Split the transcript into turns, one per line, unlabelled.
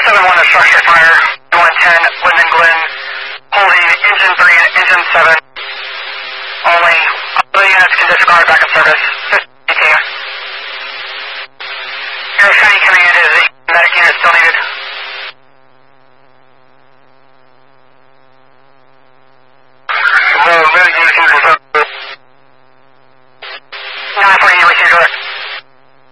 471 is structure fire. 110, Linden Glen, holding engine 3 and engine 7. Only other units can discard back in service. 50 ETA. Air County coming in